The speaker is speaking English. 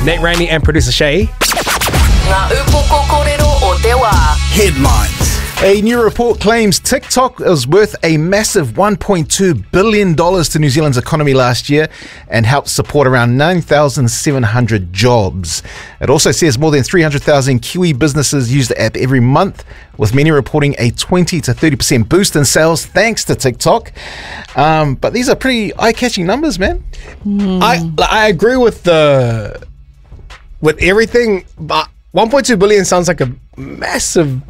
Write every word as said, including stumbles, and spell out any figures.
Nate Randy and producer Shay. Ngā upoko kōrero o te wā. Headlines. A new report claims TikTok is worth a massive one point two billion dollars to New Zealand's economy last year and helped support around nine thousand seven hundred jobs. It also says more than three hundred thousand Kiwi businesses use the app every month, with many reporting a twenty to thirty percent boost in sales thanks to TikTok. Um, but these are pretty eye-catching numbers, man. I I agree with the with everything, but one point two billion sounds like a massive